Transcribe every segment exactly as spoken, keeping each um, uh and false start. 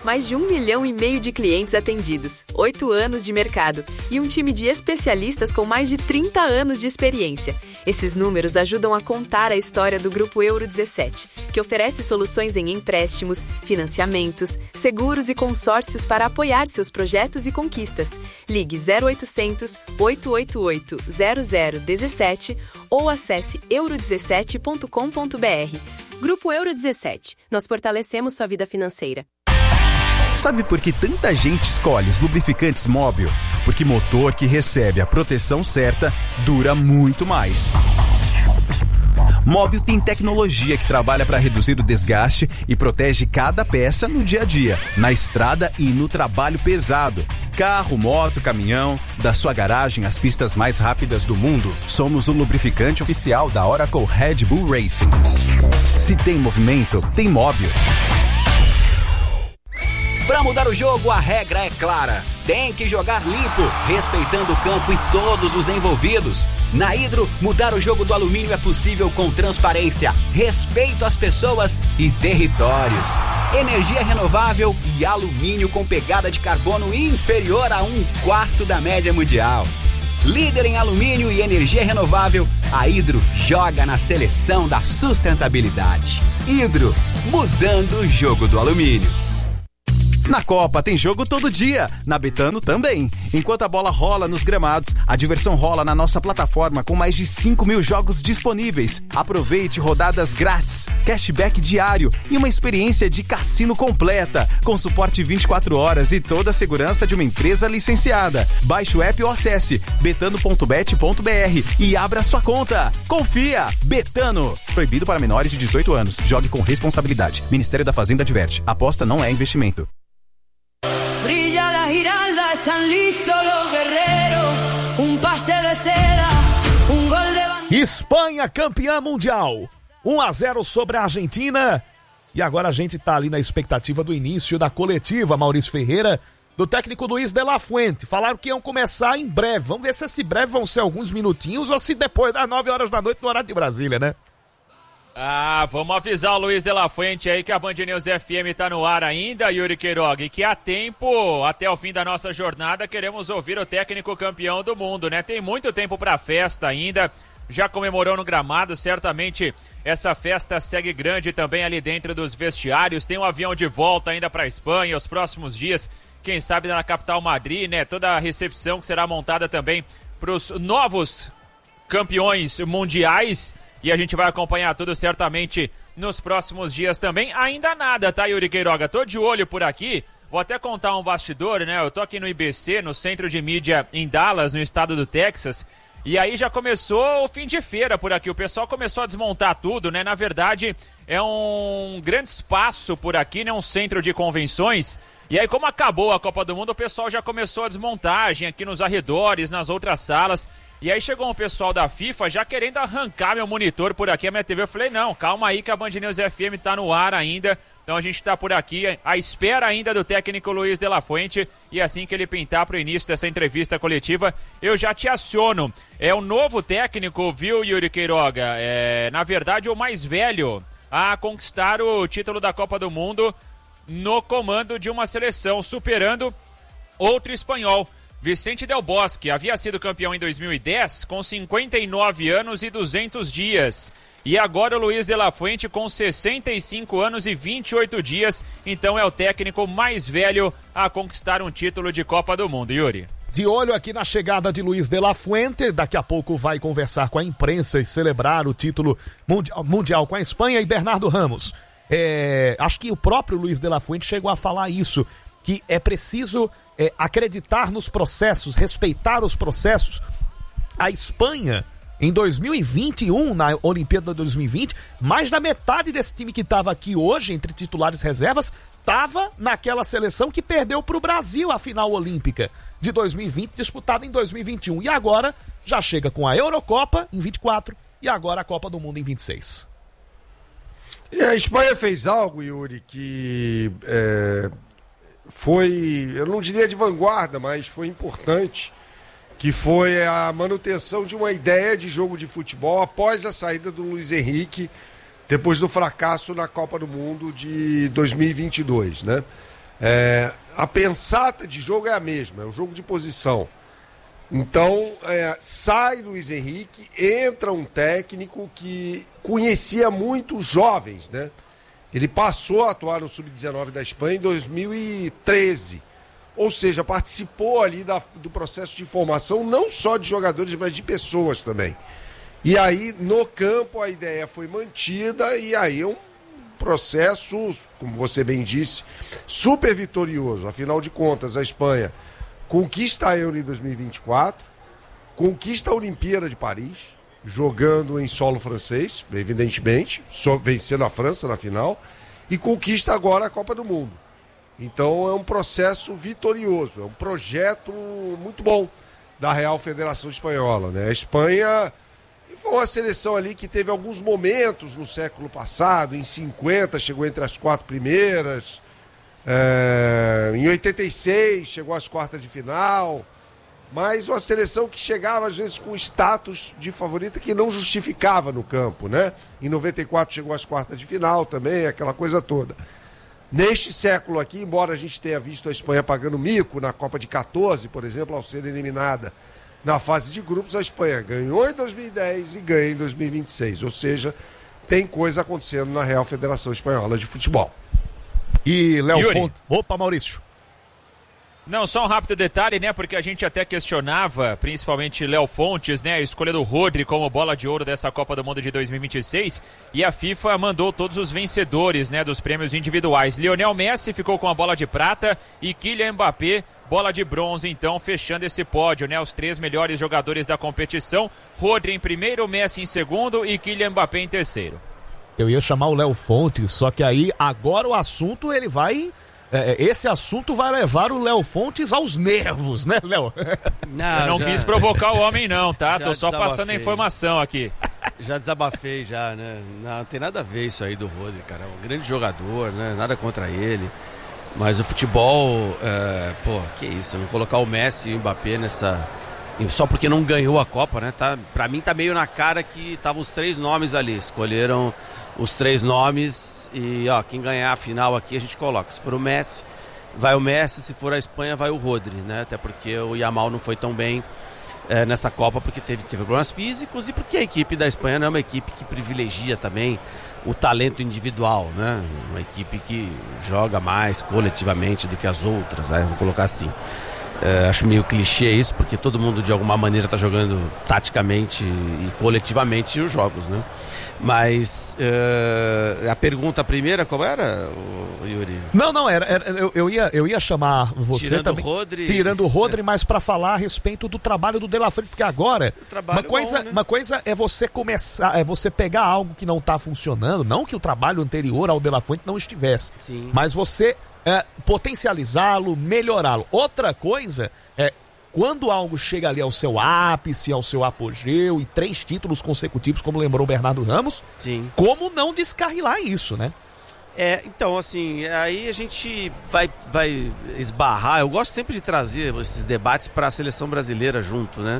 mais de um milhão e meio de clientes atendidos, oito anos de mercado e um time de especialistas com mais de trinta anos de experiência. Esses números ajudam a contar a história do Grupo Euro dezessete, que oferece soluções em empréstimos, financiamentos, seguros e consórcios para apoiar seus projetos e conquistas. Ligue zero oitocentos, oito oito oito, zero zero um sete ou acesse euro dezessete ponto com ponto b r. Grupo Euro dezessete. Nós fortalecemos sua vida financeira. Sabe por que tanta gente escolhe os lubrificantes Móbil? Porque motor que recebe a proteção certa dura muito mais. Móbil tem tecnologia que trabalha para reduzir o desgaste e protege cada peça no dia a dia, na estrada e no trabalho pesado. Carro, moto, caminhão, da sua garagem às pistas mais rápidas do mundo, somos o lubrificante oficial da Oracle Red Bull Racing. Se tem movimento, tem Móbil. Para mudar o jogo, a regra é clara. Tem que jogar limpo, respeitando o campo e todos os envolvidos. Na Hidro, mudar o jogo do alumínio é possível com transparência, respeito às pessoas e territórios. Energia renovável e alumínio com pegada de carbono inferior a um quarto da média mundial. Líder em alumínio e energia renovável, a Hidro joga na seleção da sustentabilidade. Hidro, mudando o jogo do alumínio. Na Copa tem jogo todo dia, na Betano também. Enquanto a bola rola nos gramados, a diversão rola na nossa plataforma com mais de cinco mil jogos disponíveis. Aproveite rodadas grátis, cashback diário e uma experiência de cassino completa, com suporte vinte e quatro horas e toda a segurança de uma empresa licenciada. Baixe o app ou acesse betano ponto bet ponto b r e abra sua conta. Confia! Betano! Proibido para menores de dezoito anos. Jogue com responsabilidade. Ministério da Fazenda adverte. Aposta não é investimento. Brilla la giralda, están listos los guerreros. Um passe de seda, um gol de... Espanha campeã mundial. um a zero sobre a Argentina. E agora a gente tá ali na expectativa do início da coletiva, Maurício Ferreira, do técnico Luiz de la Fuente. Falaram que iam começar em breve. Vamos ver se esse breve vão ser alguns minutinhos ou se depois das nove horas da noite no horário de Brasília, né? Ah, vamos avisar o Luiz de la Fuente aí que a Band News F M tá no ar ainda, Yuri Queiroga, e que há tempo, até o fim da nossa jornada, queremos ouvir o técnico campeão do mundo, né? Tem muito tempo pra festa ainda, já comemorou no gramado, certamente essa festa segue grande também ali dentro dos vestiários, tem um avião de volta ainda pra Espanha, os próximos dias, quem sabe na capital Madrid, né? Toda a recepção que será montada também pros novos campeões mundiais. E a gente vai acompanhar tudo certamente nos próximos dias também. Ainda nada, tá, Yuri Queiroga? Tô de olho por aqui. Vou até contar um bastidor, né? Eu tô aqui no I B C, no Centro de Mídia em Dallas, no estado do Texas. E aí já começou o fim de feira por aqui. O pessoal começou a desmontar tudo, né? Na verdade, é um grande espaço por aqui, né? Um centro de convenções. E aí, como acabou a Copa do Mundo, o pessoal já começou a desmontagem aqui nos arredores, nas outras salas. E aí chegou um pessoal da FIFA já querendo arrancar meu monitor por aqui, a minha T V. Eu falei, não, calma aí que a Band News F M tá no ar ainda. Então a gente tá por aqui, à espera ainda do técnico Luiz de la Fuente. E assim que ele pintar pro início dessa entrevista coletiva, eu já te aciono. É o novo técnico, viu, Yuri Queiroga? É, na verdade, o mais velho a conquistar o título da Copa do Mundo no comando de uma seleção, superando outro espanhol. Vicente Del Bosque havia sido campeão em dois mil e dez com cinquenta e nove anos e duzentos dias. E agora o Luiz de la Fuente com sessenta e cinco anos e vinte e oito dias. Então é o técnico mais velho a conquistar um título de Copa do Mundo, Yuri. De olho aqui na chegada de Luiz de la Fuente. Daqui a pouco vai conversar com a imprensa e celebrar o título mundial, mundial com a Espanha. E Bernardo Ramos. É, acho que o próprio Luiz de la Fuente chegou a falar isso, que é preciso... É, acreditar nos processos, respeitar os processos. A Espanha, em dois mil e vinte e um, na Olimpíada de dois mil e vinte, mais da metade desse time que estava aqui hoje, entre titulares e reservas, estava naquela seleção que perdeu para o Brasil a final olímpica de dois mil e vinte, disputada em dois mil e vinte e um. E agora já chega com a Eurocopa em vinte e quatro e agora a Copa do Mundo em vinte e seis. E a Espanha fez algo, Yuri, que... É... foi, eu não diria de vanguarda, mas foi importante, que foi a manutenção de uma ideia de jogo de futebol após a saída do Luiz Henrique, depois do fracasso na Copa do Mundo de dois mil e vinte e dois, né? É, a pensata de jogo é a mesma, é o jogo de posição. Então, é, sai Luiz Henrique, entra um técnico que conhecia muito os jovens, né? Ele passou a atuar no sub dezenove da Espanha em dois mil e treze. Ou seja, participou ali da, do processo de formação, não só de jogadores, mas de pessoas também. E aí, no campo, a ideia foi mantida e aí é um processo, como você bem disse, super vitorioso. Afinal de contas, a Espanha conquista a Euro em dois mil e vinte e quatro, conquista a Olimpíada de Paris, jogando em solo francês, evidentemente, só vencendo a França na final, e conquista agora a Copa do Mundo. Então é um processo vitorioso, é um projeto muito bom da Real Federação Espanhola, né? A Espanha foi uma seleção ali que teve alguns momentos no século passado, em cinquenta chegou entre as quatro primeiras, é, em oitenta e seis chegou às quartas de final, mas uma seleção que chegava às vezes com status de favorita que não justificava no campo, né? Em noventa e quatro chegou às quartas de final também, aquela coisa toda. Neste século aqui, embora a gente tenha visto a Espanha pagando mico na Copa de quatorze, por exemplo, ao ser eliminada na fase de grupos, a Espanha ganhou em dois mil e dez e ganha em dois mil e vinte e seis, ou seja, tem coisa acontecendo na Real Federação Espanhola de Futebol. E Léo Fonte. Opa, Maurício. Não, só um rápido detalhe, né, porque a gente até questionava, principalmente Léo Fontes, né, a escolha do Rodri como bola de ouro dessa Copa do Mundo de dois mil e vinte e seis, e a FIFA mandou todos os vencedores, né, dos prêmios individuais. Lionel Messi ficou com a bola de prata e Kylian Mbappé, bola de bronze, então, fechando esse pódio, né, os três melhores jogadores da competição, Rodri em primeiro, Messi em segundo e Kylian Mbappé em terceiro. Eu ia chamar o Léo Fontes, só que aí, agora o assunto, ele vai... É, esse assunto vai levar o Léo Fontes aos nervos, né, Léo? Não, eu não já... quis provocar o homem não, tá? Já Tô só desabafei. passando a informação aqui. Já desabafei já, né? Não, não tem nada a ver isso aí do Rodri, cara. É um grande jogador, né? Nada contra ele. Mas o futebol, é... pô, que isso, não colocar o Messi e o Mbappé nessa... Só porque não ganhou a Copa, né? Tá... Pra mim tá meio na cara que estavam os três nomes ali. Escolheram os três nomes e, ó, quem ganhar a final aqui a gente coloca. Se for o Messi, vai o Messi, se for a Espanha, vai o Rodri, né? Até porque o Yamal não foi tão bem é, nessa Copa porque teve, teve problemas físicos e porque a equipe da Espanha não é uma equipe que privilegia também o talento individual, né? Uma equipe que joga mais coletivamente do que as outras, né? Vou colocar assim. É, acho meio clichê isso, porque todo mundo de alguma maneira está jogando taticamente e coletivamente os jogos, né? Mas uh, a pergunta primeira, qual era, o Yuri? Não, não, era, era eu, eu, ia, eu ia chamar você tirando também. O Rodri, tirando o Rodri, é. mas para falar a respeito do trabalho do De La Fuente, porque agora uma coisa, bom, né? uma coisa é você começar, é você pegar algo que não está funcionando, não que o trabalho anterior ao De La Fuente não estivesse, Sim. mas você é, potencializá-lo, melhorá-lo. Outra coisa é quando algo chega ali ao seu ápice, ao seu apogeu e três títulos consecutivos, como lembrou o Bernardo Ramos, Sim. como não descarrilar isso, né? É, então, assim, aí a gente vai, vai esbarrar, eu gosto sempre de trazer esses debates para a seleção brasileira junto, né?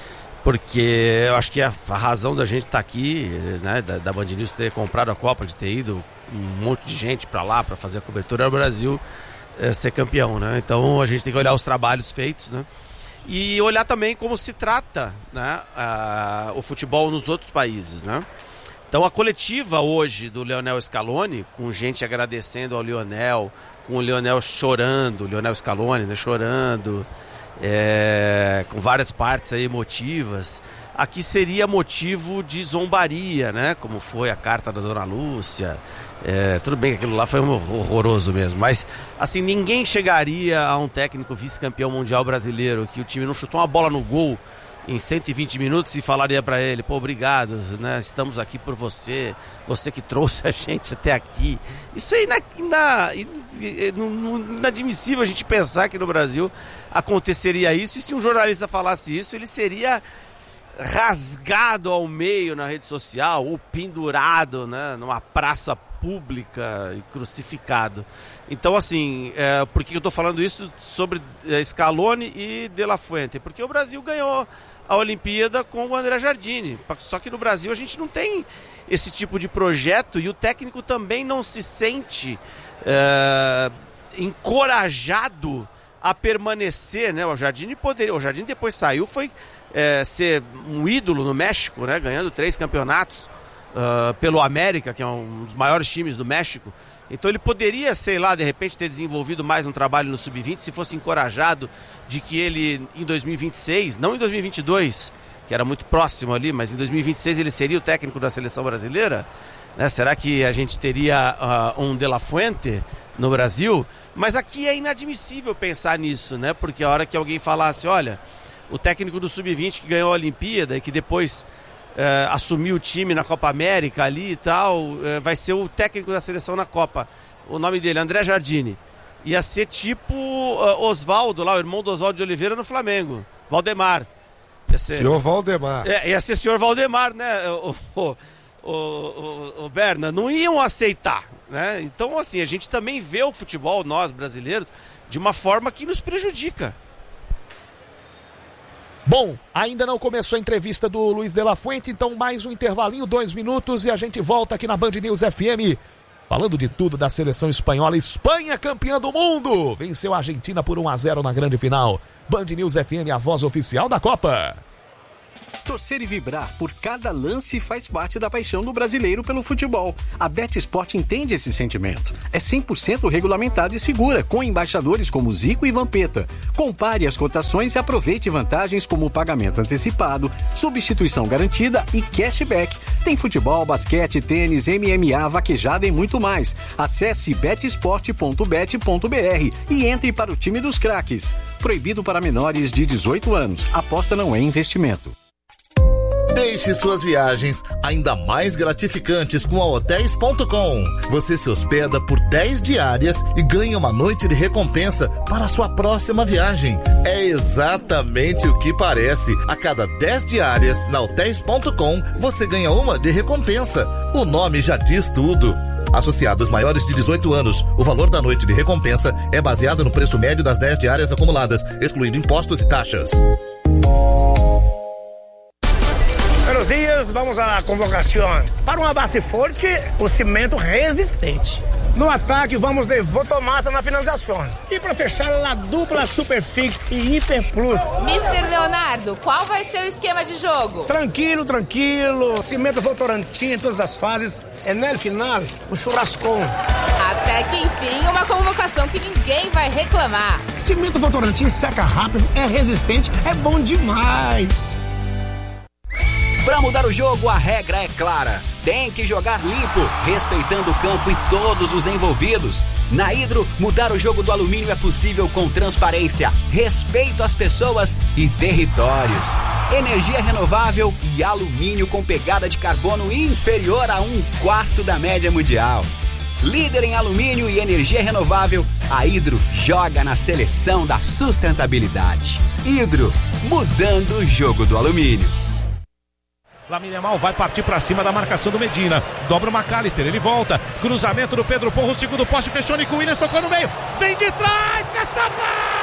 Porque eu acho que a, a razão da gente estar tá aqui, né, da, da Band News ter comprado a Copa, de ter ido um monte de gente para lá para fazer a cobertura, é o Brasil é, ser campeão, né? Então a gente tem que olhar os trabalhos feitos, né? E olhar também como se trata, né, a, o futebol nos outros países, né? Então a coletiva hoje do Lionel Scaloni, com gente agradecendo ao Lionel, com o Lionel chorando, o Lionel Scaloni, né, chorando, é, com várias partes aí emotivas, aqui seria motivo de zombaria, né? Como foi a carta da Dona Lúcia. É, tudo bem que aquilo lá foi horroroso mesmo, mas assim, ninguém chegaria a um técnico vice-campeão mundial brasileiro que o time não chutou uma bola no gol em cento e vinte minutos e falaria para ele, pô, obrigado, né? Estamos aqui por você, você que trouxe a gente até aqui. Isso é ina, ina, inadmissível a gente pensar que no Brasil aconteceria isso, e se um jornalista falasse isso, ele seria rasgado ao meio na rede social ou pendurado, né, numa praça pública e crucificado. Então, assim, é, por que eu estou falando isso sobre é, Scaloni e De La Fuente? Porque o Brasil ganhou a Olimpíada com o André Jardine, só que no Brasil a gente não tem esse tipo de projeto e o técnico também não se sente é, encorajado a permanecer, né? O Jardine poderia, o Jardine depois saiu, foi é, ser um ídolo no México, né? Ganhando três campeonatos uh, pelo América, que é um dos maiores times do México. Então ele poderia, sei lá, de repente ter desenvolvido mais um trabalho no sub vinte se fosse encorajado de que ele em dois mil e vinte e seis, não em dois mil e vinte e dois, que era muito próximo ali, mas em dois mil e vinte e seis ele seria o técnico da seleção brasileira, né? Será que a gente teria uh, um De La Fuente no Brasil? Mas aqui é inadmissível pensar nisso, né? Porque a hora que alguém falasse, olha, o técnico do sub vinte que ganhou a Olimpíada e que depois uh, assumiu o time na Copa América ali e tal, uh, vai ser o técnico da seleção na Copa. O nome dele, André Jardine. Ia ser tipo uh, Oswaldo, lá, o irmão do Oswaldo de Oliveira no Flamengo. Valdemar. Ia ser, senhor Valdemar. É, ia ser senhor Valdemar, né? O, o, o, o, o Berna. Não iam aceitar, né? Então, assim, a gente também vê o futebol, nós brasileiros, de uma forma que nos prejudica. Bom, ainda não começou a entrevista do Luiz de la Fuente, então mais um intervalinho, dois minutos, e a gente volta aqui na Band News F M, falando de tudo da seleção espanhola. Espanha, campeã do mundo, venceu a Argentina por um a zero na grande final. Band News F M, a voz oficial da Copa. Torcer e vibrar por cada lance faz parte da paixão do brasileiro pelo futebol. A BetSport entende esse sentimento. É cem por cento regulamentada e segura, com embaixadores como Zico e Vampeta. Compare as cotações e aproveite vantagens como pagamento antecipado, substituição garantida e cashback. Tem futebol, basquete, tênis, M M A, vaquejada e muito mais. Acesse bet sport ponto bet ponto b r e entre para o time dos craques. Proibido para menores de dezoito anos. Aposta não é investimento. Deixe suas viagens ainda mais gratificantes com a hotéis ponto com. Você se hospeda por dez diárias e ganha uma noite de recompensa para a sua próxima viagem. É exatamente o que parece. A cada dez diárias na hotéis ponto com, você ganha uma de recompensa. O nome já diz tudo. Associados maiores de dezoito anos, o valor da noite de recompensa é baseado no preço médio das dez diárias acumuladas, excluindo impostos e taxas. Buenos dias, vamos à convocação. Para uma base forte, o cimento resistente. No ataque, vamos de Votomassa na finalização. E para fechar, a dupla Superfix e Hiper Plus. mister Leonardo, qual vai ser o esquema de jogo? Tranquilo, tranquilo. Cimento Votorantim em todas as fases. É no final, o churrascão. Até que enfim, uma convocação que ninguém vai reclamar. Cimento Votorantim seca rápido, é resistente, é bom demais. Para mudar o jogo, a regra é clara. Tem que jogar limpo, respeitando o campo e todos os envolvidos. Na Hidro, mudar o jogo do alumínio é possível com transparência, respeito às pessoas e territórios. Energia renovável e alumínio com pegada de carbono inferior a um quarto da média mundial. Líder em alumínio e energia renovável, a Hidro joga na seleção da sustentabilidade. Hidro, mudando o jogo do alumínio. Lamine Yamal vai partir para cima da marcação do Medina. Dobra o McAllister, ele volta. Cruzamento do Pedro Porro, segundo poste, fechou. Nico Williams tocou no meio. Vem de trás, Caçapa!